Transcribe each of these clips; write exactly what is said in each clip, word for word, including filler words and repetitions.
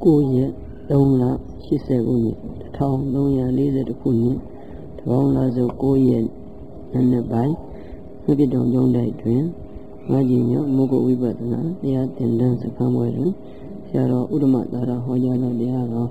ကိုရက်သုံးလရှစ်ဆယ်ခုနှစ်တစ်ထောင်သုံးရာလေးဆယ်တစ်ခုနှစ်တပေါင်းလာစုကိုရက်နံနက်ပိုင်းမြစ်တောင်ကျောင်းတိုက်တွင်ငါးကြီးမြောက်မုဂ္ဂဝိပဿနာတရားသင်တန်းစခန်းပွဲတွင်ဆရာတော်ဥဒ္ဓမသာရဟောကြားတော်တရားတော်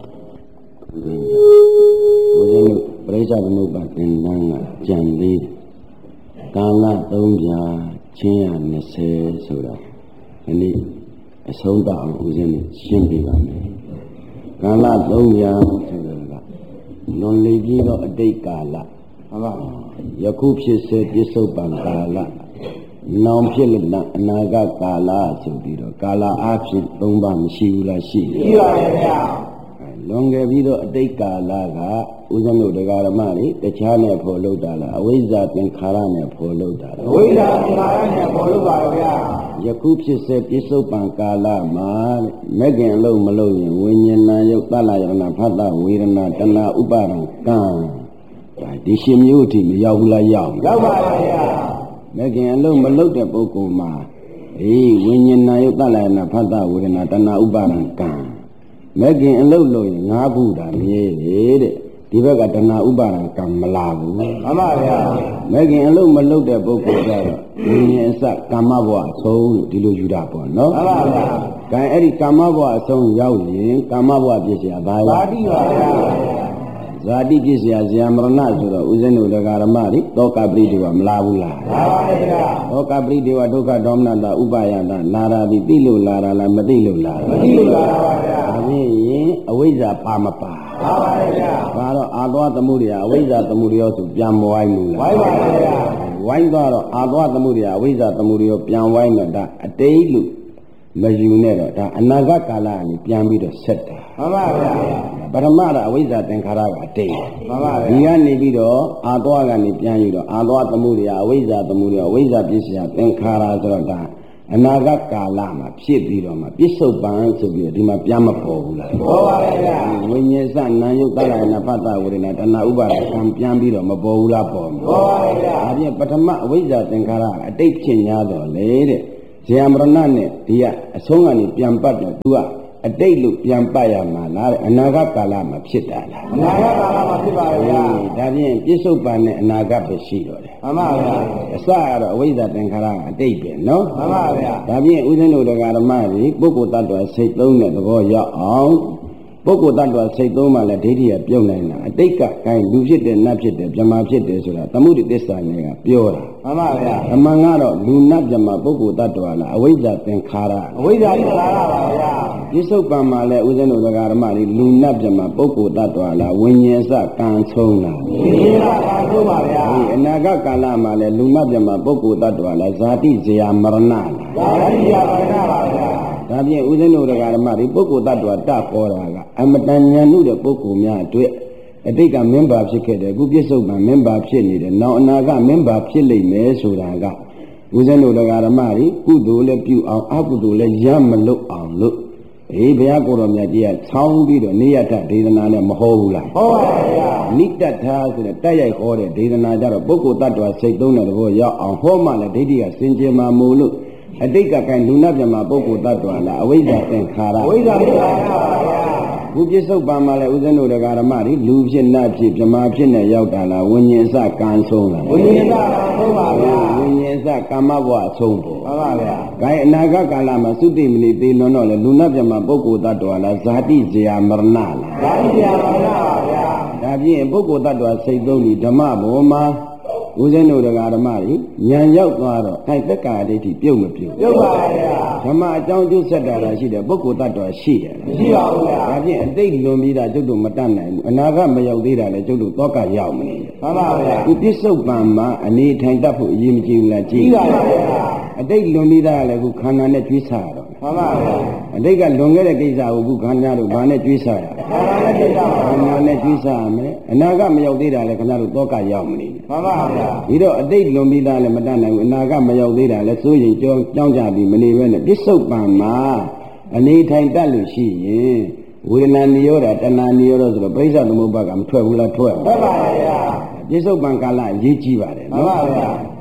ဘုရားတို့ပရိစ္ဆေဘနုပသင်္นานကကြံသေးကာလသုံးပြချင်းရ၂၀ဆိုတာဒီနေ့အဆုံးသတ်အောင်ဦးဇင်းရှင်းပြပါမယ်ကာလသုံးပြဆိုတာကလွန်လေပြီးတော့အတိတ်ကာလဟုတ်ပါယခုဖြစ်စေပြစ္ဆုတ်ပံကာလနောင်ဖြစ်လို့အနာဂတ်ကာလဆိုပြီးတော့ကာလအားဖြင့်သုံးပါမရှိဘူးလားရှိတယ်ရှိပါရဲ့ဗျာလွန်ခဲ့ပြီးတော့အတိတ်ကာလကဦးဇင်းတို့တရားဓမ္မတွေတခြားနဲ့ဖော်လုပ်တာလားအဝိဇ္ဇာသင်္ခါရနဲ့ဖော်လုပ်တာလားအဝိဇ္ဇာသင်္ခါရနဲ့ဖော်လုပ်ပါဗျာယခုဖြစ်စေပြစ္ဆုတ်ပံကာလမှာမဲ့ခင်အလုံးမလုံးရင်ဝိညာဏယုတ်တလယရဏဖတ်တဝေဒနာတဏှာဥပါဒံကံဒီရှင်မျိုးအထိမရောက်ဘူးလားရောက်ရောက်ပါပါဗျာမဲ့ခင်အလုံးမလုံးတဲ့ပုဂ္ဂိုလ်မှာအေးဝိညာဏယုတ်တလယရဏဖတ်တဝေဒနာတဏှာဥပါဒံကံမဲ့ခင်အလုံးလို့ငါးခုတာမြဲတဲ့ဒီဘက်ကတဏှာဥပါဒံကံမလာဘူးမှန်ပါဗျာမဲ့ခင်အလုံးမလုံးတဲ့ပုဂ္ဂိုလ်ကြတော့ဝိညာဉ်အစကာမဘဝအဆုံးလို့ဒီလိုယူတာပေါ့နော်မှန်ပါဗျာကဲအဲ့ဒီကာမဘဝအဆုံးရောက်ရင်ကာမဘဝပြည့်စရာဘာလဲဇာတိပါဗျာဇာတိပြည့်စရာဇာမရဏဆိုတော့ဦးဇင်းတို့တရားဓမ္မတွေတောကပရိဒေဝမလာဘူးလားလာပါဗျာတောကပရိဒေဝဒုက္ခဒေါမနတာဥပါယတာလာတာဒီသိလို့လာတာလားမသိလို့လာတာမသိလို့လာတာပါဗျာဒါဖြင့်ရင်အဝိဇ္ဇာပါမပါပါပါဗျာဒါတော့အာသောသမှုရိယအဝိဇ္ဇာသမှုရိယဆိုပြန်မဝိုင်းဘူးလားဝိုင်းပါဗျာဝိုင်းသွားတော့အာသောသမှုရိယအဝိဇ္ဇာသမှုရိယပြန်ဝိုင်းတော့ဒါအတိတ်လို့မယူနဲ့တော့ဒါအနာဂတ်ကာလကနေပြန်ပြီးတော့ဆက်တာမှန်ပါဗျာပရမရအဝိဇ္ဇာသင်္ခါရကအတိတ်မှန်ပါဗျာဒီကနေပြီးတော့အာသောကနေပြန်ယူတော့အာသောသမှုရိယအဝိဇ္ဇာသမှုရိယအဝိဇ္ဇာပစ္စယသင်္ခါရဆိုတော့ဒါအနာဂတ်ကာလမှာဖြစ်ပြီးတော့မှပြစ္ဆုတ်ပံဆိုပြီးဒီမှာပြန်မပေါ်ဘူးလားပေါ်ပါဗျာဝိညာဉ်စနာယုတ်တလယနာဖတ်တာဝေဒနာတဏှာဥပါဒကံပြန်ပြီးတော့မပေါ်ဘူးလားပေါ်မှာပေါ်ပါဗျာဒါဖြင့်ပထမအဝိဇ္ဇာသင်္ခါရအတိတ်ဖြစ်냐တော့လေတဲ့ဇယမရဏနဲ့ဒီကအဆုံးကနေပြန်ပတ်တော့သူကအတိတ်လို့ပြန်ပတ်ရမှာလားတဲ့အနာဂတ်ကာလမှာဖြစ်တာလားအနာဂတ်ကာလမှာဖြစ်ပါဗျာဒါဖြင့်ပြစ္ဆုတ်ပံနဲ့အနာဂတ်ပဲရှိတော့တယ်မှန်ပါဗျာအစကတော့အဝိဇ္ဇာသင်္ခါရအတိတ်ပဲနော်မှန်ပါဗျာဒါဖြင့်ဦးဇင်းတို့တရားဓမ္မတွေပုဂ္ဂိုလ်တ attva စိတ်သုံးတဲ့သဘောရောက်အောင်ပုဂ္ဂိုလ်တ attva စိတ်သုံးမှလည်းဒိဋ္ဌိကပြုတ်နိုင်တာအတိတ်ကကိုင်းလူဖြစ်တယ်နတ်ဖြစ်တယ်ဗြဟ္မာဖြစ်တယ်ဆိုတာသမုဒိသစ္စာနဲ့ကပြောတာမှန်ပါဗျာအမှန်ကတော့လူနတ်ဗြဟ္မာပုဂ္ဂိုလ်တ attva လားအဝိဇ္ဇာသင်္ခါရအဝိဇ္ဇာသင်္ခါရပါဗျာပြစ္ဆုတ်ပံမှာလည်းဦးဇင်းတို့တရားဓမ္မတွေလူနတ်ဗြဟ္မာပုဂ္ဂိုလ်တ attva လားဝိညာဉ်စကံဆုံးလားဝိညာဉ်စကံဆုံးပါဗျာဒီအနာဂတ်ကာလမှာလည်းလူနတ်ဗြဟ္မာပုဂ္ဂိုလ်တ attva လားဇာတိဇရာမရဏလားဇာတိဇရာမရဏပါဗျာဒါဖြင့်ဦးဇင်းတို့တရားဓမ္မတွေပုဂ္ဂိုလ်တ attva တပေါ်တာကအမတန်ဉာဏ်မှုတဲ့ပုဂ္ဂိုလ်များအတွက်အတိတ်ကမင်းပါဖြစ်ခဲ့တယ်အခုပြစ္ဆုတ်ပံမင်းပါဖြစ်နေတယ်နောက်အနာဂတ်မင်းပါဖြစ်လိမ့်မယ်ဆိုတာကဦးဇင်းတို့တရားဓမ္မတွေကုသိုလ်လည်းပြုအောင်အကုသိုလ်လည်းရမလို့အောင်လို့အေးဘုရားကိုယ်တော်မြတ်ကြီးကဆောင်းပြီးတော့နိယတဒေသနာနဲ့မဟောဘူးလားဟောပါဗျာနိတ္တထာဆိုတဲ့တိုက်ရိုက်ဟောတဲ့ဒေသနာကြတော့ပုဂ္ဂိုလ်တ attva စိတ်သုံးတဲ့ဘောရောက်အောင်ဟောမှလည်းဒိဋ္ဌိကစင်ကြယ်မှာမို့လို့အတိတ်ကကိုင်းလူနာပြမှာပုဂ္ဂိုလ်တ attva လားအဝိဇ္ဇာသင်္ခါရအဝိဇ္ဇာသင်္ခါရပါဗျာဘုပြစ္ဆုတ်ပံမှာလည်းဦးဇင်းတို့တရားဓမ္မတွေလူဖြစ်နတ်ဖြစ်ဗြဟ္မာဖြစ်နဲ့ရောက်တာလားဝိညာဉ်စကံဆုံးလားဝိညာဉ်စကံဆုံးပါဗျာဝိညာဉ်စကာမဘဝအဆုံးပေါ့ဟုတ်ပါဗျာဒါအနာဂတ်ကာလမှာသုတိမဏိသေလွန်တော့လေလူနာပြမှာပုဂ္ဂိုလ်တ attva လားဇာတိဇရာမရဏလားဇာတိဇရာမရဏပါဗျာဒါဖြင့်ပုဂ္ဂိုလ်တ attva စိတ်သုံးပြီးဓမ္မဘောမှာဦးဇင်းတို့တရားဓမ္မတွေဉာဏ်ရောက်သွားတော့အဲတက္ကာဒိဋ္ဌိပြုတ်မပြုတ်ပြုတ်ပါဗျာဓမ္မအကြောင်းကျိုးဆက်တာရှိတယ်ပုဂ္ဂိုလ်တ attva ရှိတယ်မရှိပါဘူးဗျာဒါဖြင့်အတိတ်လွန်ပြီးတာကျုပ်တို့မတတ်နိုင်ဘူးအနာဂတ်မရောက်သေးတာလည်းကျုပ်တို့သောကရောက်မနေဘူးမှန်ပါဗျာဒီပြစ္ဆုတ်ပံမှာအနေထိုင်တတ်ဖို့အရေးမကြီးဘူးလားကြီးပါဗျာအတိတ်လွန်ပြီးတာလည်းခုခန္ဓာနဲ့ကျွေးစားရတော့မှန်ပါဗျာအတိတ်ကလွန်ခဲ့တဲ့ကိစ္စကိုခုခန္ဓာတို့ဘာနဲ့ကျွေးစားရခန္ဓာနဲ့ကျွေးစားခန္ဓာနဲ့ကျွေးစားရမယ်အနာဂတ်မရောက်သေးတာလည်းခင်ဗျားတို့သောကရောက်မနေဘူးမှန်ပါဗျာဒီတော့အတိတ်လွန်ပြီးသားလည်းမတတ်နိုင်ဘူးအနာဂတ်မရောက်သေးတာလည်းစိုးရင်ကြောင်းကြောင်းကြပြီးမနေဘဲနဲ့ပြစ္ဆုတ်ပံမှာအနေထိုင်တတ်လို့ရှိရင်ဝေဒနာနိရောဓတဏှာနိရောဓဆိုတော့ပရိစ္ဆေသမုပ္ပါကမထွက်ဘူးလားထွက်ထွက်ပါဗျာပြစ္ဆုတ်ပံကာလအရေးကြီးပါတယ်နော်မှန်ပါဗျာ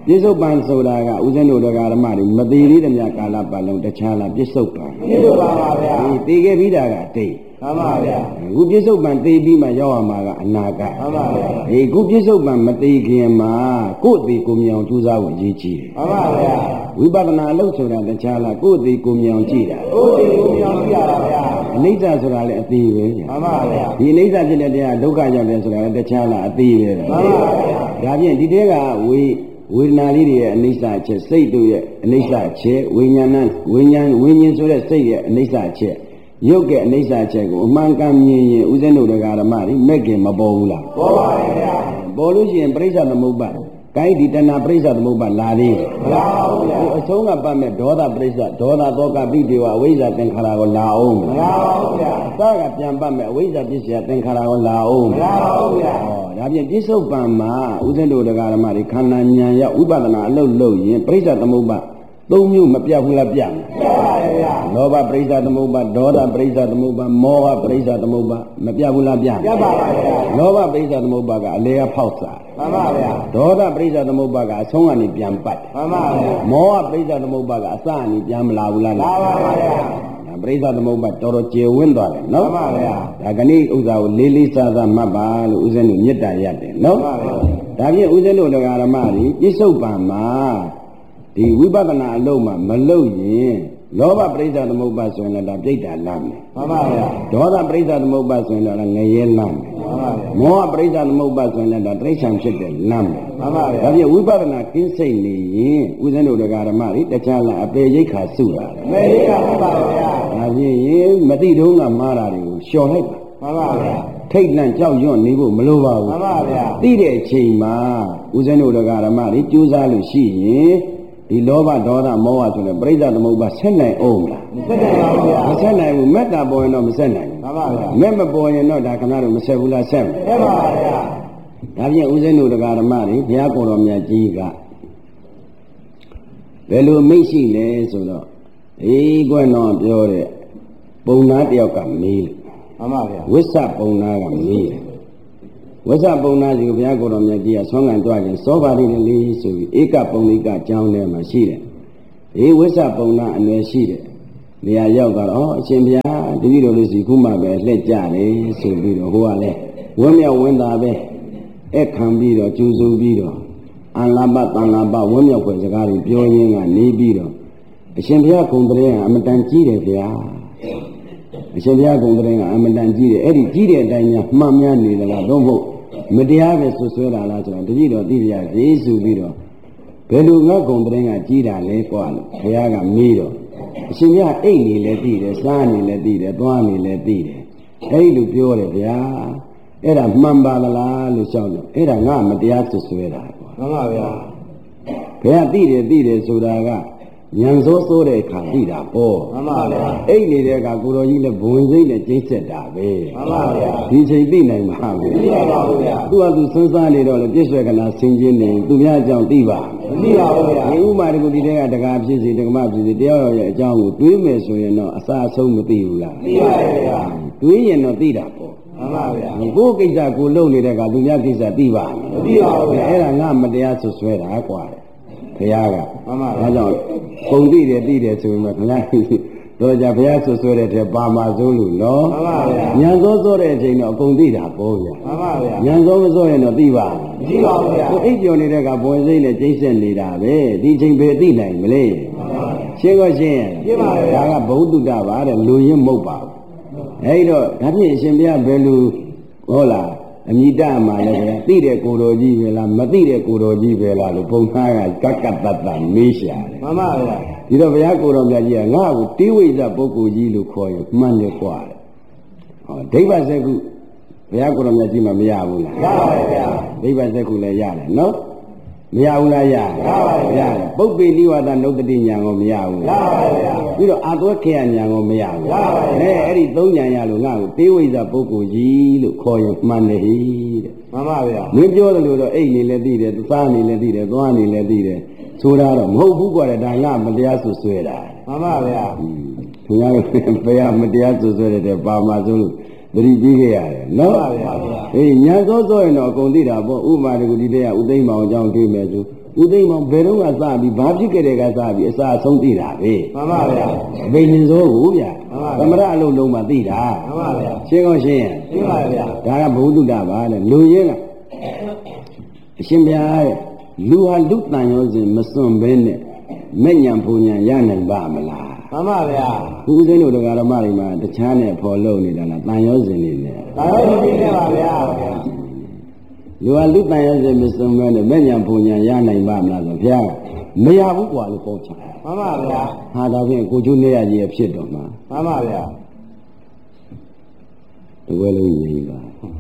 ပြစ္ဆုတ်ပံဆိုတာကဥစဉ်တို့တရားဓမ္မတွေမသေးသေးတဲ့မြတ်ကာလပတ်လုံးတခြားလားပြစ္ဆုတ်ပံပြစ္ဆုတ်ပံပါဗျာဒီသိခဲ့ပြီးတာကတိတ်မှန်ပါဗျာခုပြစ္ဆုတ်ပံသိပြီးမှရောက်ရမှာကအနာဂတ်မှန်ပါဗျာဒီခုပြစ္ဆုတ်ပံမသိခင်မှာကိုယ်သိကိုမြောင်ကြိုးစားဖို့အရေးကြီးတယ်မှန်ပါဗျာဝိပဿနာအလုပ်ဆိုတာတခြားလားကိုယ်သိကိုမြောင်ကြည့်တာကိုယ်သိကိုမြောင်ကြည့်ရတာဗျာအနိစ္စဆိုတာလည်းအသေးပဲမှန်ပါဗျာဒီအနိစ္စဖြစ်တဲ့တရားဒုက္ခရောက်တယ်ဆိုတာလည်းတခြားလားအသေးပဲမှန်ပါဗျာဒါဖြင့်ဒီတဲကဝေဝေဒနာလေးတွေရဲ့အနိစ္စအချက်စိတ်တို့ရဲ့အနိစ္စအချက်ဝိညာဏဝိညာဉ်ဝိညာဉ်ဆိုတဲ့စိတ်ရဲ့အနိစ္စအချက်ရုပ်ရဲ့အနိစ္စအချက်ကိုအမှန်ကန်မြင်ရင်ဥစဉ်တို့တရားဓမ္မတွေမဲ့ခင်မပေါ်ဘူးလားပေါ်ပါရဲ့ဗျာပေါ်လို့ရှိရင်ပြိဿသမုပ္ပါကိုင်းဒီတဏပြိဿသမုပ္ပါလာသေးတယ်မလာဘူးဗျာအဆုံးကပတ်မဲ့ဒေါသပြိဿဒေါသသောကပိတေဝအဝိဇ္ဇာသင်္ခါရကိုလာအောင်မလာဘူးဗျာအစကပြန်ပတ်မဲ့အဝိဇ္ဇာပစ္စယသင်္ခါရကိုလာအောင်မလာဘူးဗျာဒါဖြင့်ပြစ္ဆုတ်ပံမှာဥစဉ်တို့တရားဓမ္မတွေခန္ဓာဉာဏ်ရောက်ဝိပဿနာအလုပ်လုပ်ရင်ပြိဿသမုပ္ပါသုံးမျိုးမပြတ်ဘူးလားပြတ်မှာပြတ်ပါရဲ့ဗျာလောဘပရိစ္ဆသမုပ္ပါဒေါသပရိစ္ဆသမုပ္ပါမောဟပရိစ္ဆသမုပ္ပါမပြတ်ဘူးလားပြတ်ပြတ်ပါပါဗျာလောဘပရိစ္ဆသမုပ္ပါကအလေအဖောက်စားမှန်ပါဗျာဒေါသပရိစ္ဆသမုပ္ပါကအဆုံးကနေပြန်ပတ်မှန်ပါဗျာမောဟပရိစ္ဆသမုပ္ပါကအစကနေပြန်မလာဘူးလားလာပါပါဗျာပရိစ္ဆသမုပ္ပါတော်တော်ကျေဝန်းသွားတယ်နော်မှန်ပါဗျာဒါကနေ့ဥစ္စာကိုလေးလေးစားစားမှတ်ပါလို့ဥစဉ်တို့မေတ္တာရတယ်နော်မှန်ပါဗျာဒါဖြင့်ဥစဉ်တို့တရားဓမ္မတွေပြစ္ဆုတ်ပံမှာဒီဝိပဿနာအလုံးမှာမလုပ်ရင်လောဘပရိစ္ဆသမုပ္ပါဆိုရင်လည်းဒါပြိတ္တာလမ်းမယ်မှန်ပါဗျာဒေါသပရိစ္ဆသမုပ္ပါဆိုရင်လည်းငရဲလမ်းမယ်မှန်ပါဗျာမောဟပရိစ္ဆသမုပ္ပါဆိုရင်လည်းဒါတိရစ္ဆာန်ဖြစ်တဲ့လမ်းမယ်မှန်ပါဗျာဒါဖြင့်ဝိပဿနာကင်းစိတ်နေရင်ဥစဉ်တို့တရားဓမ္မတွေတခြားလားအပေရိတ်ခါစုတာအပေရိတ်ခါမှန်ပါဗျာဒါဖြင့်ရင်မတိတုံးကမှားတာတွေကိုလျှော်လိုက်ပါမှန်ပါဗျာထိတ်လန့်ကြောက်ရွံ့နေဖို့မလိုပါဘူးမှန်ပါဗျာသိတဲ့အချိန်မှာဥစဉ်တို့တရားဓမ္မတွေကြိုးစားလို့ရှိရင်ဒီလောဘဒေါသမောဟဆိုတဲ့ပြိဿသမုပ္ပါဆက်နိုင်အောင်မလားမဆက်နိုင်ပါဘူးဗျာမဆက်နိုင်ဘူးမေတ္တာပေါ်ရင်တော့မဆက်နိုင်ဘူးမှန်ပါဗျာမဲ့မပေါ်ရင်တော့ဒါခဏတော့မဆက်ဘူးလားဆက်မယ်ဆက်ပါဗျာဒါဖြင့်ဥစဉ်တို့တရားဓမ္မတွေဘုရားကိုယ်တော်မြတ်ကြီးကဘယ်လိုမိတ်ရှိလဲဆိုတော့အေးကွန်းတော်ပြောတဲ့ပုံနာတယောက်ကမေးလို့မှန်ပါဗျာဝိသပုံနာကမေးတယ်ဝိသပုံနာကြီးကိုဘုရားကိုယ်တော်မြတ်ကြီးကဆွမ်းခံတွားခြင်းသောပါတိလေးဆိုပြီးဧကပုံလိကအကြောင်းထဲမှာရှိတယ်။ဒီဝိသပုံနာအနွယ်ရှိတယ်။နေရာရောက်တော့အရှင်ဘုရားတပည့်တော်လေးစီခုမှပဲလှည့်ကြတယ်ဆိုပြီးတော့ဟိုကလည်းဝင်းမြောက်ဝင်းသားပဲအဲ့ခံပြီးတော့ကျူစုပြီးတော့အန္လာပတန်လာပဝင်းမြောက်ဖွယ်စကားတွေပြောရင်းကနေပြီးတော့အရှင်ဘုရားဂုံတရေကအမတန်ကြီးတယ်ဗျာ။အရှင်ဘုရားဂုံတရေကအမတန်ကြီးတယ်အဲ့ဒီကြီးတဲ့အတိုင်းများမှန်များနေသလားတော့မဟုတ်မတရားပဲဆွဆွဲတာလားဆိုတော့တတိတော်သိရရေဆိုပြီးတော့ဘယ်လိုငါကုံတဲ့ကကြီးတာလဲကွာလို့ဘုရားကမေးတော့အရှင်မြတ်အိတ်နေလဲသိတယ်စားနေလဲသိတယ်သွားနေလဲသိတယ်အဲ့လိုပြောတယ်ဗျာအဲ့ဒါမှန်ပါသလားလို့ရှောက်တော့အဲ့ဒါငါမတရားဆွဆွဲတာကွာမှန်ပါဗျာဘုရားသိတယ်သိတယ်ဆိုတာကဉာဏ်စိုးစိုးတဲ့အခါသိတာပေါ့မှန်ပါဗျာအိတ်နေတဲ့အခါကိုတော်ကြီးလည်းဘုံစိတ်နဲ့ကျိတ်ဆက်တာပဲမှန်ပါဗျာဒီချိန်သိနိုင်မှာပဲသိပါပါဘူးဗျာသူကသူဆွမ်းစားနေတော့လေပြည့်စွဲကနာဆင်ခြင်းနေသူများအကြောင်းသိပါမသိပါဘူးဗျာဒီဥမာတကူဒီတဲကတကားဖြစ်စီတက္ကမဖြစ်စီတရားတော်ရဲ့အကြောင်းကိုတွေးမယ်ဆိုရင်တော့အစအဆုံးမသိဘူးလားသိပါရဲ့ဗျာတွေးရင်တော့သိတာပေါ့မှန်ပါဗျာကိုယ်ကိစ္စကိုလုပ်နေတဲ့ကသူများကိစ္စသိပါမသိပါဘူးဗျာအဲ့ဒါငါမတရားဆွဆွဲတာကွာဘုရားကမှန်ပါဗျာဒါကြောင့်ပုံသိတယ်သိတယ်ဆိုရင်တော့ခင်ဗျာတော့ကြဘုရားဆွဆွဲတဲ့ထဲပါမှာစိုးလို့နော်မှန်ပါဗျာဉာဏ်သောသောတဲ့အချိန်တော့အကုန်သိတာပေါ့ဗျာမှန်ပါဗျာဉာဏ်သောမသောရင်တော့သိပါမရှိပါဘူးဗျာကိုအိပ်ကျော်နေတဲ့ကဘွယ်စိတ်နဲ့ကျိတ်ဆက်နေတာပဲဒီချိန်ပဲသိနိုင်မလဲမှန်ပါရှင်းတော့ရှင်းရှင်းပါဗျာဒါကဘုဒ္ဓတာပါတဲ့လူရင်းမဟုတ်ပါဘူးအဲ့တော့ဒါဖြင့်အရှင်ဘုရားဘယ်လိုဟုတ်လားအမိတမှာလည်းသိတဲ့ကိုယ်တော်ကြီးပဲလားမသိတဲ့ကိုယ်တော်ကြီးပဲလားလို့ဘုံသားကကကတ္တတမေးရှာတယ်မှန်ပါဗျာဒီတော့ဘုရားကိုယ်တော်မြတ်ကြီးကငါ့ကိုတိဝိဇ္ဇပုဂ္ဂိုလ်ကြီးလို့ခေါ်ရင်မှန်တယ်ကွာတဲ့ဟောဒိဗ္ဗစက္ခုဘုရားကိုယ်တော်မြတ်ကြီးမှမရဘူးလားရပါဗျာဒိဗ္ဗစက္ခုလည်းရတယ်နော်မရဘူးလားရရပါဗျာပုပ္ပေနိဝါဒနုတ္တိညာကိုမရဘူးရပါဗျာပြီးတော့အာသွဲခေယညာကိုမရဘူးရပါဗျာအဲအဲ့ဒီသုံးညာရလို့ငါ့ကိုတေဝိဇ္ဇပုဂ္ဂိုလ်ကြီးလို့ခေါ်ရင်မှန်တယ်ဟိတဲ့မှန်ပါဗျာမင်းပြောတယ်လို့တော့အိတ်နေလည်းသိတယ်သားနေလည်းသိတယ်သွားနေလည်းသိတယ်ဆိုတာတော့မဟုတ်ဘူးကွာတဲ့ဒါငါမတရားဆွဆွဲတာမှန်ပါဗျာခင်ဗျားဘယ်ဟာမတရားဆွဆွဲတဲ့ပါမှာဆိုလို့သတိပေးခဲ့ရတယ်နော်မှန်ပါဗျာအေးညာစောစောရင်တော့အကုန်သိတာပေါ့ဥပမာတကူဒီတည်းကဥသိမ်းမောင်အကြောင်းတွေ့မယ်ဆိုဦးသိမ်းမောင်ဘယ်တော့ကစပြီးဘာဖြစ်ခဲ့တဲ့ကစပြီးအစာအဆုံးသိတာပဲမှန်ပါဗျာအဘိညာဉ်စိုးဘူးဗျာသမရအလုံးလုံးမှသိတာမှန်ပါဗျာရှင်းကောရှင်းရင်ရှင်းပါဗျာဒါကဘုဒ္ဓတာပါတဲ့လူရင်းကအရှင်ဘုရားရဲ့လူဟာလူတန်ရောစဉ်မစွန့်ဘဲနဲ့မဲ့ညာပူညာရနိုင်ပါမလားမှန်ပါဗျာဦးသိန်းတို့တရားဓမ္မတွေမှာတခြားနဲ့ဖော်လို့နေတာလားတန်ရောစဉ်နေနဲ့တန်ရောစဉ်နေပါဗျာလူဟာလူတန်ရောစဉ်မစွန့်ဘဲနဲ့မဲ့ညာပူညာရနိုင်ပါမလားဆိုဘုရားမရဘူးကွာလို့ပြောချင်မှန်ပါဗျာဟာဒါဖြင့်ကိုကျိုးနေရကြီးအဖြစ်တော်မှာမှန်ပါဗျာတဝဲလုံးနေပါ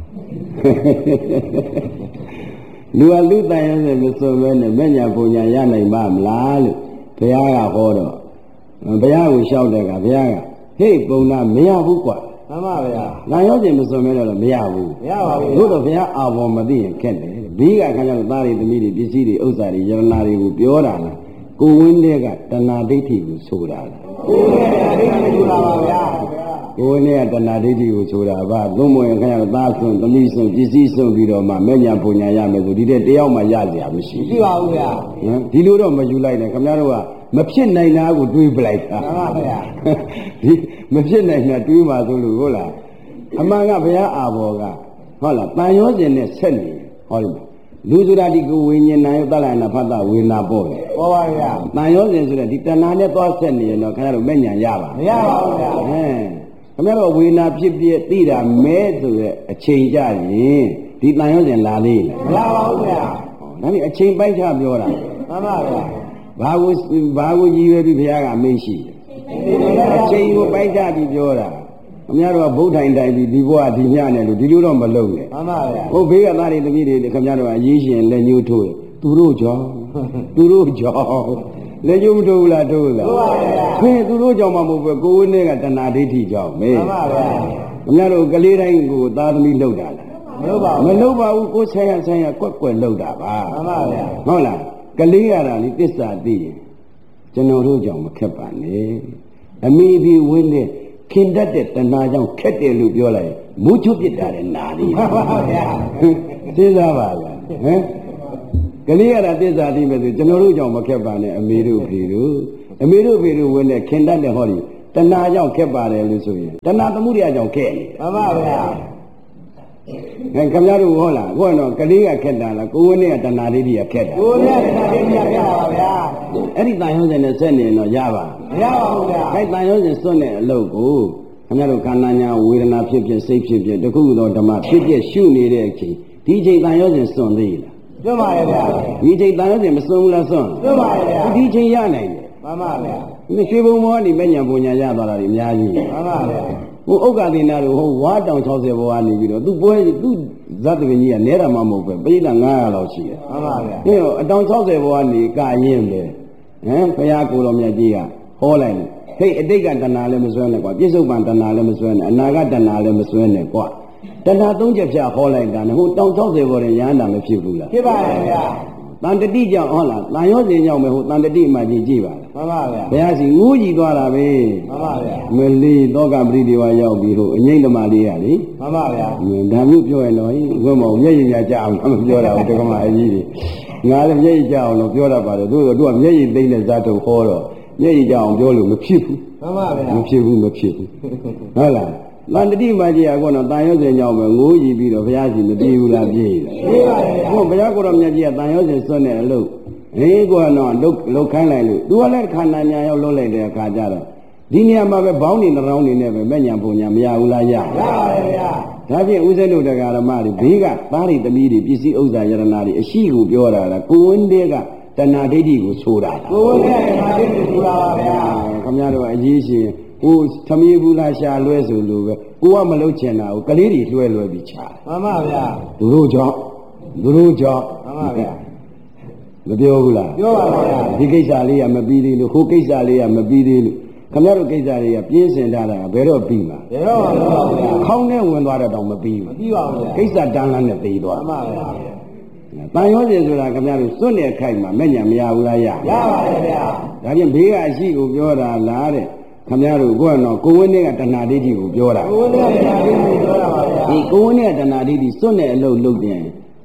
လူဟာလူတန်ရောစဉ်မစွန့်ဘဲနဲ့မဲ့ညာပူညာရနိုင်ပါမလားလို့ဘုရားကဟောတော့ဘုရားကိုလျှောက်တဲ့ကဘုရားကဟေ့ပုံနာမရဘူးကွာမှန်ပါဗျာ။နာရောခြင်းမစွန်မဲတော့မရဘူး။မရပါဘူး။တို့တော့ဘုရားအာဘော်မသိရင်ခက်တယ်။ဘေးကခါကျတော့သားတွေသမီးတွေပစ္စည်းတွေဥစ္စာတွေယရနာတွေကိုပြောတာလား။ကိုဝင်းတဲ့ကတဏှာဒိဋ္ဌိကိုဆိုတာလား။ကိုဝင်းတဲ့ကတဏှာဒိဋ္ဌိကိုဆိုတာပါဗျာ။ကိုဝင်းတဲ့ကတဏှာဒိဋ္ဌိကိုဆိုတာပါ။သုံးမဝင်ခါကျတော့သားစွန်သမီးစွန်ပစ္စည်းစွန်ပြီးတော့မှမဲ့ညာပူညာရမယ်ဆိုဒီတဲ့တယောက်မှရစရာမရှိဘူး။မရှိပါဘူးဗျာ။ဟမ်ဒီလိုတော့မယူလိုက်နဲ့ခင်ဗျားတို့ကမဖြစ်နိုင်တာကိုတွေးပလိုက်တာမှန်ပါဗျာဒီမဖြစ်နိုင်တာတွေးပါဆိုလို့ဟုတ်လားအမှန်ကဘုရားအာဘော်ကဟုတ်လားတန်ရောစဉ်နဲ့ဆက်နေဟောဒီလူဆိုတာဒီကိုဝိညာဉ်နာယောတလနာဖတ်တာဝေနာပေါ့လေဟောပါဗျာတန်ရောစဉ်ဆိုတဲ့ဒီတဏှာနဲ့သွားဆက်နေရင်တော့ခင်ဗျားတို့မဲ့ညာရပါမရပါဘူးဗျာဟမ်ခင်ဗျားတို့ဝေနာဖြစ်ဖြစ်သိတာမဲဆိုတဲ့အချိန်ကြရင်ဒီတန်ရောစဉ်လာလေးမလာပါဘူးဗျာဒါနဲ့အချိန်ပိုက်ချပြောတာမှန်ပါဗျာဘာကိုဘာကိုကြည်ရွယ်ပြီးဘုရားကအမိန့်ရှိတယ်အချိန်ကိုပိုက်ချပြီးပြောတာအများတော့ဗုဒ္ဓတိုင်တိုင်ပြီးဒီဘဝဒီညနဲ့လို့ဒီလိုတော့မလုပ်နဲ့မှန်ပါဗျာဟိုဘေးကသားတွေတပည့်တွေခင်ဗျားတို့အရေးရှင်လက်ညှိုးထိုးသူတို့ကြောင့်သူတို့ကြောင့်လက်ညှိုးမထိုးဘူးလားထိုးလားထိုးပါဗျာခွင်သူတို့ကြောင့်မှမဟုတ်ဘူးကိုယ်ဝင်းတွေကတဏှာဒိဋ္ဌိကြောင့်မေးမှန်ပါဗျာခင်ဗျားတို့ကလေးတိုင်းကိုသားသမီးလှုပ်တာလားမလုပ်ပါဘူးမလုပ်ပါဘူးကိုယ်ဆိုင်ရဆိုင်ရကွက်ကွက်လှုပ်တာပါမှန်ပါဗျာဟုတ်လားကလေးရတာလေသစ္စာသိရင်ကျွန်တော်တို့ကြောင့်မခက်ပါနဲ့အမိဒီဝင်းတဲ့ခင်တတ်တဲ့တဏှာကြောင့်ခက်တယ်လို့ပြောလိုက်မူးချုပ်ပြစ်တာတဲ့နာရီပါပါဗျာသိသားပါလားဟမ်ကလေးရတာသစ္စာသိမယ်ဆိုကျွန်တော်တို့ကြောင့်မခက်ပါနဲ့အမေတို့ဖေတို့အမေတို့ဖေတို့ဝင်းတဲ့ခင်တတ်တဲ့ဟောဒီတဏှာကြောင့်ခက်ပါတယ်လို့ဆိုရင်တဏှာသမှုရိယကြောင့်ခက်နေပါပါဗျာဟဲ့ခင်ဗျားတို့ဟုတ်လားကိုကတော့ကလေးကခက်တာလားကိုဝင်းနဲ့တဏှာဒိဋ္ဌိကခက်တာကိုဝင်းနဲ့တဏှာဒိဋ္ဌိကခက်ပါဗျာအဲ့ဒီတန်ရုံးစင်နဲ့ဆက်နေရင်တော့ရပါမရပါဘူးဗျာအဲ့တန်ရုံးစင်စွန့်တဲ့အလုပ်ကိုခင်ဗျားတို့ခန္ဓာညာဝေဒနာဖြစ်ဖြစ်စိတ်ဖြစ်ဖြစ်တခုသောဓမ္မဖြစ်ဖြစ်ရှုနေတဲ့အချိန်ဒီချိန်တန်ရုံးစင်စွန့်သေးလားစွန့်ပါရဲ့ဗျာဒီချိန်တန်ရုံးစင်မစွန့်ဘူးလားစွန့်စွန့်ပါရဲ့ဗျာဒီချိန်ရနိုင်တယ်မှန်ပါဗျာဒီရွှေဘုံမောကနေမညာပူညာရသွားတာဒီအများကြီးမှန်ပါဗျာဟိုဥက္ကသေနာတို့ဟိုဝါတောင်၆၀ဘောကနေပြီးတော့သူ့ပွဲသူ့ဇတ်တပင်ကြီးကနဲတာမှမဟုတ်ပဲပိဋကငါးရာလောက်ရှိတယ်မှန်ပါဗျာဒီတော့အတောင်၆၀ဘောကနေကရင်ပဲဟမ်ဘုရားကိုတော်မြတ်ကြီးကဟောလိုက်တယ်ဟိတ်အတိတ်ကတဏှာလည်းမစွဲနဲ့ကွာပြစ္ဆုတ်ပံတဏှာလည်းမစွဲနဲ့အနာဂတ်တဏှာလည်းမစွဲနဲ့ကွာတဏှာသုံးချက်ဖြတ်ဟောလိုက်တာနဲ့ဟိုတောင်၆၀ဘောနဲ့ရဟန္တာမဖြစ်ဘူးလားဖြစ်ပါရဲ့ဗျာတန်တတိကြောင့်ဟုတ်လားတန်ရောစဉ်ကြောင့်ပဲဟိုတန်တတိမှကြည့်ကြည့်ပါလားမှန်ပါဗျာဘုရားစီငိုးကြည့်သွားတာပဲမှန်ပါဗျာမလီသောကပရိဒီဝါရောက်ပြီးဟိုအငိမ့်ဓမ္မလေးရလေမှန်ပါဗျာဒါမျိုးပြောရင်တော့ဘုမောင်မျက်ရည်များကြအောင်မပြောတာဘူးတက္ကမအကြီးတွေငါလည်းမျက်ရည်ကြအောင်လို့ပြောတတ်ပါတယ်သူတို့ကမျက်ရည်သိမ့်တဲ့ဇာတ်ထုတ်ဟောတော့မျက်ရည်ကြအောင်ပြောလို့မဖြစ်ဘူးမှန်ပါဗျာမဖြစ်ဘူးမဖြစ်ဘူးဟုတ်လားတန်တတိမှကြီးကတော့တန်ရောစဉ်ကြောင့်ပဲငိုးကြည့်ပြီးတော့ဘုရားစီမပြေဘူးလားပြေးတယ်ပြေးပါရဲ့ဟိုဘုရားကိုတော်မြတ်ကြီးကတန်ရောစဉ်စွန့်တဲ့အလုပ်ဟေးကတော့လုတ်လုတ်ခိုင်းလိုက်လို့သူကလည်းခန္ဓာညာရောက်လုံးလိုက်တဲ့အခါကျတော့ဒီနေရာမှာပဲဘောင်းနေနှောင်းနေနဲ့ပဲမဲ့ညာပုံညာမရဘူးလားရရပါတယ်ဗျာဒါဖြင့်ဦးဇင်းတို့တရားဓမ္မတွေဘေးကသားတွေသမီးတွေပစ္စည်းဥစ္စာယရနာတွေအရှိကိုပြောတာလားကိုဝင်းတဲ့ကတဏှာဒိဋ္ဌိကိုဆိုတာလားကိုဝင်းတဲ့တဏှာဒိဋ္ဌိကိုဆိုတာပါဗျာခင်ဗျားတို့အရေးရှင်ဟိုသမီးဘူးလားရှာလွဲဆိုလို့ပဲကိုကမလုပ်ချင်တာကိုကလေးတွေလွှဲလွဲပြီးချာမှန်ပါဗျာသူတို့ကြောင့်သူတို့ကြောင့်မှန်ပါဗျာမပြောဘူးလားပြောပါဗျာဒီကိစ္စလေးကမပြီးသေးလို့ဟိုကိစ္စလေးကမပြီးသေးလို့ခင်ဗျားတို့ကိစ္စတွေကပြင်းစင်ထားတာဘယ်တော့ပြီးမှာဘယ်တော့မှမပါဘူးဗျာခေါင်းနဲ့ဝင်သွားတော့တော့မပြီးဘူးမပြီးပါဘူးဗျာကိစ္စတန်းလန်းနဲ့ပြီးသွားမှန်ပါဗျာတန်ရောစဉ်ဆိုတာခင်ဗျားတို့စွန့်တဲ့ခိုက်မှာမဲ့ညာမရဘူးလားရရပါတယ်ဗျာဒါဖြင့်ဘေးကအရှိကိုပြောတာလားတဲ့ခင်ဗျားတို့ကိုကတော့ကိုဝင်းနဲ့ကတဏှာဒိဋ္ဌိကိုပြောတာကိုဝင်းနဲ့ကတဏှာဒိဋ္ဌိကိုပြောတာပါဗျာဒီကိုဝင်းနဲ့ကတဏှာဒိဋ္ဌိစွန့်တဲ့အလုပ်လုပ်တယ်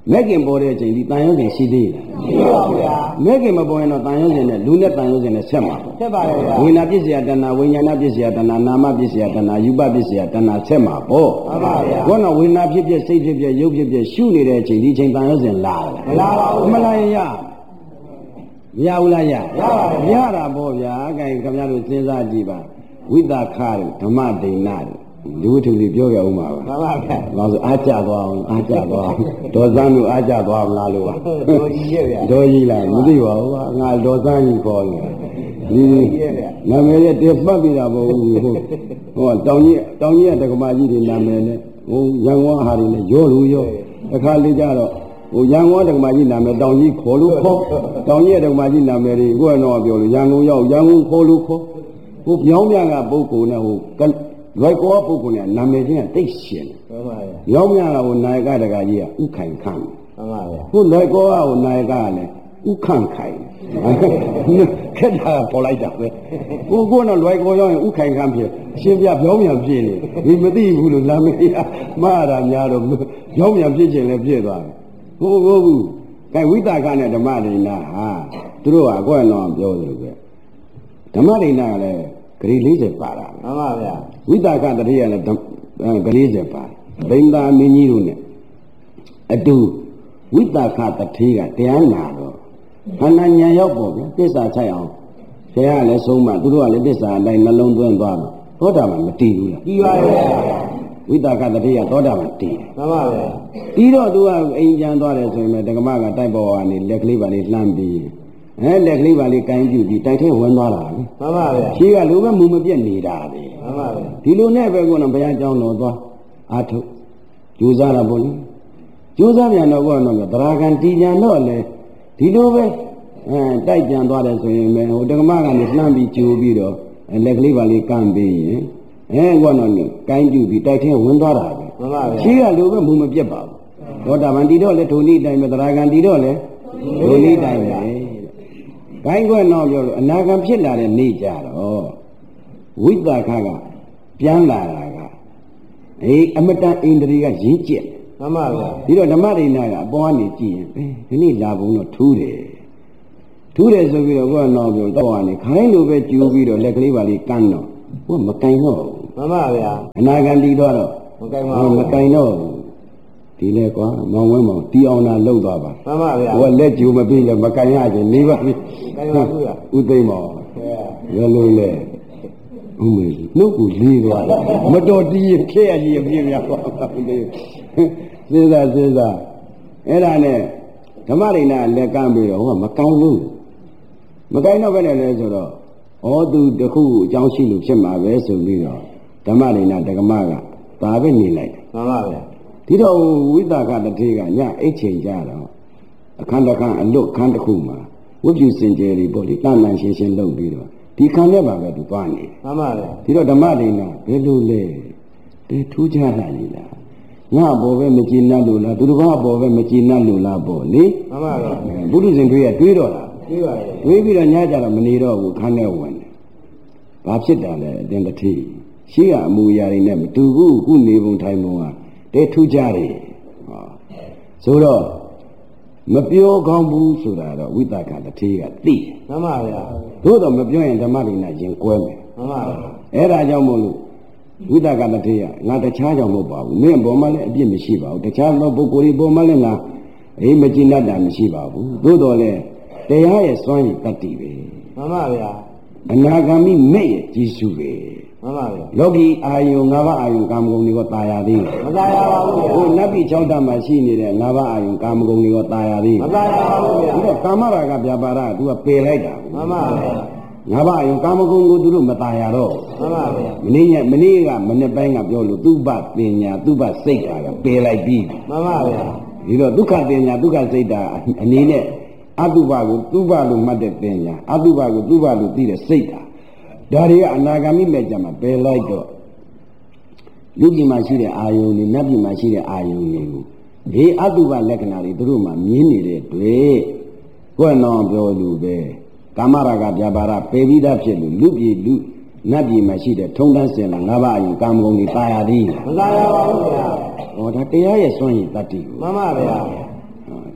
မဲ့ခင်ပေါ်တဲ့အချိန်ဒီတန်ရုံးစဉ်ရှိသေးလားရှိပါဗျာမဲ့ခင်မပေါ်ရင်တော့တန်ရုံးစဉ်နဲ့လူနဲ့တန်ရုံးစဉ်နဲ့ဆက်မှာဆက်ပါဗျာဝိညာဉ်ပစ္စယတဏဝိညာဏပစ္စယတဏနာမပစ္စယတဏယူပပစ္စယတဏဆက်မှာပေါ့မှန်ပါဗျာဘောနော်ဝိညာဉ်ဖြစ်ဖြစ်စိတ်ဖြစ်ဖြစ်ရုပ်ဖြစ်ဖြစ်ရှုနေတဲ့အချိန်ဒီချိန်တန်ရုံးစဉ်လာမလာပါဘူးမလာရင်ရမရဘူးလားရရပါဗျာရတာပေါ့ဗျာအဲခင်ဗျားတို့စဉ်းစားကြည့်ပါဝိသခါတို့ဓမ္မဒိဏတို့လူထုလေးပြောရအောင်ပါမှန်ပါဗျာဘာလို့အားကြသွားအောင်အားကြသွားအောင်ဒေါ်စန်းတို့အားကြသွားအောင်လားလို့ပါဒေါ်ကြီးရဲ့ဗျာဒေါ်ကြီးလားမသိပါဘူးငါဒေါ်စန်းကြီးခေါ်နေဒီနာမည်ရဲ့တည်ပတ်ပြီးတာမဟုတ်ဘူးဟုတ်ဟောတောင်ကြီးတောင်ကြီးရဲ့တက္ကမကြီးတွေနာမည်နဲ့ဟိုရန်ကုန်ဟာတွေနဲ့ရောလို့ရောအခါလေးကြတော့ဟိုရန်ကုန်တက္ကမကြီးနာမည်တောင်ကြီးခေါ်လို့ခေါ်တောင်ကြီးရဲ့တက္ကမကြီးနာမည်တွေကိုကတော့ပြောလို့ရန်ကုန်ရောက်ရန်ကုန်ခေါ်လို့ခေါ်ဟိုပြောင်းပြန်ကပုဂ္ဂိုလ်နဲ့ဟိုလွိုက်ကောပုဂ္ဂိုလ်နဲ့နာမည်ချင်းကတိတ်ရှင်မှန်ပါဗျာရောင်းမြန်လာဟိုနာယကတကကြီးကဥခိုင်ခန့်မှန်ပါဗျာဟိုလွိုက်ကောကဟိုနာယကကလည်းဥခန့်ခိုင်ခက်တာပေါ်လိုက်တာပဲဟိုကတော့လွိုက်ကောရောက်ရင်ဥခိုင်ခန့်ဖြစ်အရှင်ပြပြောင်းမြန်ဖြစ်နေဒီမသိဘူးလို့နာမည်ကမှားတာများတော့ပြောင်းမြန်ဖြစ်ခြင်းလည်းဖြစ်သွားတယ်ဟိုဟုတ်ဘူးကဲဝိသကနဲ့ဓမ္မဒိဏဟာသူတို့ကအကွက်တော့ပြောသလိုပဲဓမ္မဒိဏကလည်းဂရီ၄၀ပါတာမှန်ပါဗျာဝိသကတတိယလည်းဂရီ၄၀ပါတယ်ဗိန္ဒာမင်းကြီးတို့နဲ့အတူဝိသကတတိကတရားနာတော့ခန္ဓာဉာဏ်ရောက်ပေါ့ဗျာသစ္စာချိုက်အောင်ဆရာကလည်းဆုံးမသူတို့ကလည်းသစ္စာအတိုင်းနှလုံးသွင်းသွားတော့သောတာပန်မတည်ဘူးလားတည်ပါရဲ့ဝိသကတတိယသောတာပန်တည်တယ်မှန်ပါဗျာပြီးတော့သူကအိမ်ကျန်သွားတယ်ဆိုရင်ဒကမကတိုက်ပေါ်ကနေလက်ကလေးပါလေးလှမ်းပြီးအဲလက်ကလေးပါလေးကိုင်းပြူပြီးတိုက်ထဲဝင်သွားတာလေမှန်ပါဗျာရှိကလူပဲမူမပြတ်နေတာလေမှန်ပါဗျာဒီလိုနဲ့ပဲကတော့ဘုရားကျောင်းတော်သွားအာထုတ်ကြိုးစားတာပေါ့လေကြိုးစားပြန်တော့ကတော့သရဂံတီပြန်တော့လေဒီလိုပဲအဲတိုက်ပြန်သွားတယ်ဆိုရင်ပဲဟိုဒကမကနေလှမ်းပြီးကြိုးပြီးတော့လက်ကလေးပါလေးကမ်းပြီးရင်အဲကတော့ကိုင်းပြူပြီးတိုက်ထဲဝင်သွားတာပဲမှန်ပါဗျာရှိကလူပဲမူမပြတ်ပါဘူးသောတာပန်တီတော့လေဒုနိတိုင်းပဲသရဂံတီတော့လေဒုနိတိုင်းပဲဂိုင်းခွက်တော့ပြောလို့အနာဂံဖြစ်လာတဲ့နေ့ကြတော့ဝိသခကပြန်လာတာကအေးအမတန်အိန္ဒြေကရင်းကျက်မှန်ပါဗျာဒီတော့ဓမ္မဒိဏကအပေါ်ကနေကြည့်ရင်ဒီနေ့လာဘုံတော့ထူးတယ်ထူးတယ်ဆိုပြီးတော့ကိုကတော့ပြောတော့ကနေခိုင်းလိုပဲကျူပြီးတော့လက်ကလေးပါလေးကန်းတော့ကိုကမကင်တော့မှန်ပါဗျာအနာဂံတီတော့မကင်ပါဘူးမကင်တော့ဒီလေကွာမောင်ဝဲမောင်တီအောင်လာလှုပ်သွားပါမှန်ပါဗျာဟိုကလက်ကျူမပြီးလဲမကင်ရခြင်းနေပါပြီကင်ပါဘူးဗျာဥသိမ့်မောင်ရလို့လေဥမေနှုတ်ကိုလေးသွားတယ်မတော်တီးရခဲ့ရကြီးအပြင်းများပါဘူးလေစဉ်းစားစဉ်းစားအဲ့ဒါနဲ့ဓမ္မဒိဏလက်ကမ်းပြီးတော့ဟိုကမကင်ဘူးမကင်တော့ပဲလေဆိုတော့ဩသူတခုအကြောင်းရှိလို့ဖြစ်မှာပဲဆိုပြီးတော့ဓမ္မဒိဏဒကမကဒါပဲနေလိုက်မှန်ပါဗျာဒီတော့ဝိသကတတိကညအိတ်ချိန်ကြတော့အခန်းတစ်ခန်းအလွတ်ခန်းတစ်ခုမှာဝိပုစင်ကြယ်တွေပေါ့လေတန်တန်ရှင်းရှင်းလုပ်ပြီးတော့ဒီခန်းထဲမှာပဲသူသွားနေမှန်ပါဗျာဒီတော့ဓမ္မဒိဏဘယ်လိုလဲဒီထူးခြားလာလေလားငါဘောပဲမကြည်နပ်လို့လားသူတစ်ပါးဘောပဲမကြည်နပ်လို့လားပေါ့လေမှန်ပါဗျာဘုရုဇင်တွေးရတွေးတော့လားတွေးပါရဲ့တွေးပြီးတော့ညကြတော့မနေတော့ဘူးခန်းထဲဝင်တယ်ဘာဖြစ်တာလဲအတင်းတတိရှိကအမူအရာတွေနဲ့မတူဘူးခုနေပုံထိုင်ပုံကတဲထူးကြတယ်ဟောဆိုတော့မပြောကောင်းဘူးဆိုတာတော့ဝိသကတတိကသိမှန်ပါဗျာသို့တော့မပြောရင်ဓမ္မဒိဏရင်ကွဲမယ်မှန်ပါဗျာအဲ့ဒါကြောင့်မို့လို့ဝိသကတတိကငါတခြားကြောင့်မဟုတ်ပါဘူးမင်းဘောမှလည်းအပြစ်မရှိပါဘူးတခြားသောပုဂ္ဂိုလ်တွေဘောမှလည်းငါအေးမကြည်နပ်တာမရှိပါဘူးသို့တော်လည်းတရားရဲ့စွမ်းရည်တတ္တိပဲမှန်ပါဗျာအနာဂါမိမဲ့ရဲ့ကြီးစုပဲမှန်ပါဗျာလောကီအာယုံ၅ပါးအာယုံကာမဂုဏ်တွေကတာယာသေးမတာယာပါဘူးဗျာဟိုနတ်ပြည်၆ဓာတ်မှာရှိနေတဲ့၅ပါးအာယုံကာမဂုဏ်တွေကတာယာသေးမတာယာပါဘူးဗျာဒီတော့ကာမရာဂဗျာပါဒက तू ကပယ်လိုက်တာမှန်ပါဗျာငါးပါးအယုံကာမဂုဏ်ကိုသူတို့မတာယာတော့မှန်ပါဗျာမနေ့ညမနေ့ကမနေ့ပိုင်းကပြောလို့သူ့ဘပညာသူ့ဘစိတ်ဓာတ်ကပယ်လိုက်ပြီမှန်ပါဗျာဒီတော့ဒုက္ခပညာဒုက္ခစိတ်ဓာတ်အနေနဲ့အတုပကိုသူ့ဘလို့မှတ်တဲ့ပညာအတုပကိုသူ့ဘလို့သိတဲ့စိတ်ဓာတ်ဒါတွေကအနာဂါမိမဲ့ကြမှာပယ်လိုက်တော့လူပြည်မှာရှိတဲ့အာယုန်တွေနတ်ပြည်မှာရှိတဲ့အာယုန်တွေကိုဒီအတုပလက္ခဏာတွေသူတို့မှမြင်နေတဲ့တွေ့ကိုယ်တော်ပြောလို့ပဲကာမရာဂဗျာပါဒပယ်ပြီးသားဖြစ်လို့လူပြည်လူနတ်ပြည်မှာရှိတဲ့ထုံတန်းစင်လာ၅ပါးအယုံကာမဂုဏ်တွေတာယာသည်မတာယာပါဘူးဗျာဟောဒါတရားရဲ့စွန့်ရည်တတ္တိကိုမှန်ပါဗျာဟ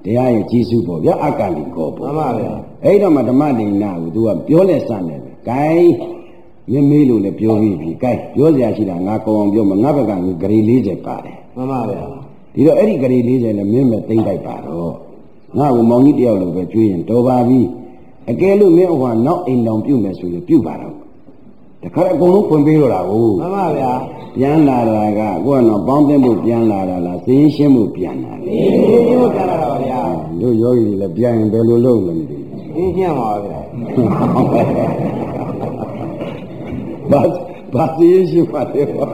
တရားရဲ့ကြီးစုပေါ့ဗျာအကလိကောပေါ့မှန်ပါဗျာအဲ့တော့မှဓမ္မဒိဏကို तू ကပြောလဲစတယ်ပဲ gain မင်းမေးလို့လည်းပြောပြီးပြီ gain ပြောစရာရှိတာငါကောင်းအောင်ပြောမငါဘက်ကငါဂရီ၄၀ပါတယ်မှန်ပါဗျာဒီတော့အဲ့ဒီဂရီ၄၀နဲ့မင်းမဲ့သိမ့်လိုက်ပါတော့ငါ့ကိုမောင်ကြီးတယောက်လိုပဲကြွေးရင်တော်ပါပြီအကယ်လို့မင်းဟိုကနောက်အိမ်တော်ပြုမယ်ဆိုရင်ပြုပါတော့တခါအကုန်လုံးဖွင့်ပေးတော့တာကိုမှန်ပါဗျာပြန်လာတာကကိုကတော့ပေါင်းသိဖို့ပြန်လာတာလားသိရှင်းဖို့ပြန်လာတယ်ဒီဒီကိုကြားလာတာပါဗျာတို့ယောဂီတွေလည်းပြန်ရင်ဘယ်လိုလုပ်လဲမသိဒီကျင့်ပါဗျာဘာဘာသိရှင်းပါတယ်ဘာ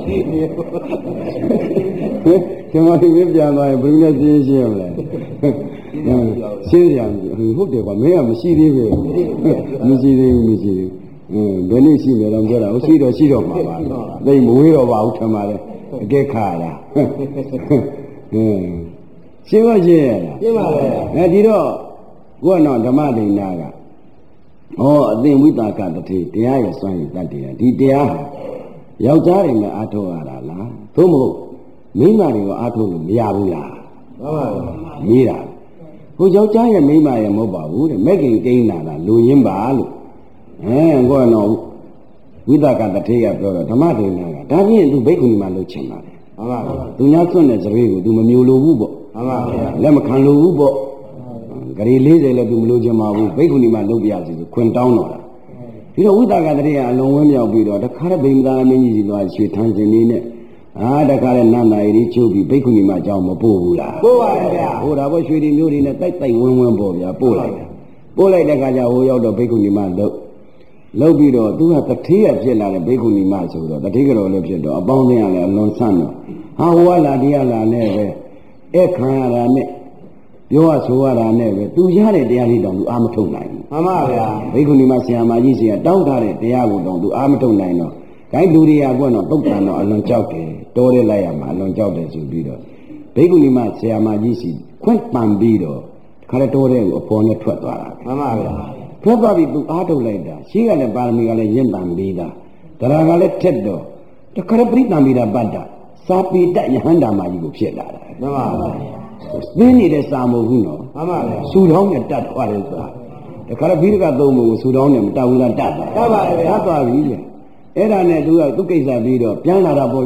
ကျမတို့ပြန်သွားရင်ဘယ်လိုလဲသိရှင်းရမလဲရှင်းရအောင်ဟုတ်တယ်ကွာမင်းကမရှိသေးဘူးမရှိသေးဘူးမရှိသေးဘူးအင်းဘယ်နည်းရှိနေတော့ပြောတာဟုတ်ရှိတော့ရှိတော့မှာပါသိမဝေးတော့ပါဘူးထင်ပါလေအကဲခါရအင်းရှင်းပါရှင်းရလားကျင့်ပါဗျာအဲဒီတော့ကိုကတော့ဓမ္မဒိဏကဩအသင်ဝိတာကတတိတရားရဲ့စွမ်းရည်တတ်တယ်ဒီတရားဟာယောက်ျားတွေနဲ့အားထုတ်ရတာလားသို့မဟုတ်မိန်းမတွေကအားထုတ်လို့မရဘူးလားမှန်ပါဗျာမေးတာဟိုယောက်ျားရဲ့မိန်းမရဲ့မဟုတ်ပါဘူးတဲ့မဲ့ခင်ကိန်းလာတာလူရင်းပါလို့အဲကိုကတော့ဝိတာကတတိကပြောတော့ဓမ္မဒိဏကဒါဖြင့်သူဘိက္ခုနီမှာလုပ်ချင်ပါတယ်မှန်ပါဗျာသူများဆွတ်တဲ့စပေးကိုသူမမျိုးလိုဘူးပေါ့မှန်ပါဗျာလက်မခံလိုဘူးပေါ့ဂရီ၄၀လည်းသူမလိုချင်ပါဘူးဘိက္ခုနီမှာလုပ်ပြရစီဆိုခွင်တောင်းတော့တာဒီတော့ဝိတာကတတိကအလုံးဝင်းမြောက်ပြီးတော့တခါတည်းဗိမ္မာမင်းကြီးစီသွားရွှေထန်းစင်လေးနဲ့အာတခါတည်းနန္ဒာရီချုပ်ပြီးဘိက္ခုနီမှာကြောင်းမပို့ဘူးလားပို့ပါဗျာဟိုဒါပေါ့ရွှေဒီမျိုးတွေနဲ့တိုက်တိုက်ဝင်းဝင်းပေါ့ဗျာပို့လိုက်တာပို့လိုက်တဲ့ခါကျဟိုရောက်တော့ဘိက္ခုနီမှာလုပ်လုပ်ပြီးတော့သူကတထေးရဖြစ်လာတဲ့ဘိက္ခုနီမှာဆိုတော့တထေးကြော်လည်းဖြစ်တော့အပေါင်းအသင်းကလည်းအလွန်ဆန့်တော့ဟာဟိုကလာတရားလာနဲ့ပဲအဲ့ခံရတာနဲ့ပြောရဆိုရတာနဲ့ပဲသူရတဲ့တရားလေးတောင်သူအာမထုတ်နိုင်ဘူးမှန်ပါဗျာဘိက္ခုနီမှာဆရာမကြီးဆရာတောင်းထားတဲ့တရားကိုတောင်သူအာမထုတ်နိုင်တော့ဂိုင်းလူတွေကကတော့တုတ်တန်တော့အလွန်ကြောက်တယ်တောရဲလိုက်ရမှာအလွန်ကြောက်တယ်ဆိုပြီးတော့ဘိက္ခုနီမှာဆရာမကြီးစီခွင့်ပန်ပြီးတော့ခါရတောရဲကိုအပေါ်နဲ့ထွက်သွားတာမှန်ပါဗျာထွက်သွားပြီးသူအားထုတ်လိုက်တာရှိကလည်းပါရမီကလည်းရင့်တန်ပြီးသားတရားကလည်းထက်တော့တခါရပရိသံမိတာပတ်တာစာပေတယဟန္တာမကြီးကိုဖြစ်လာတာမှန်ပါဗျာသင်းနေတဲ့စာမဟုတ်ဘူးနော်မှန်ပါဗျာဆူတောင်းနဲ့တတ်သွားတယ်ဆိုတာတခါရဘိရကသုံးပုံကိုဆူတောင်းနဲ့မတတ်ဘူးလားတတ်တာတတ်ပါရဲ့ဗျာတတ်သွားပြီလေအဲ့ဒါနဲ့သူကသူ့ကိစ္စပြီးတော့ပြန်လာတာပေါ့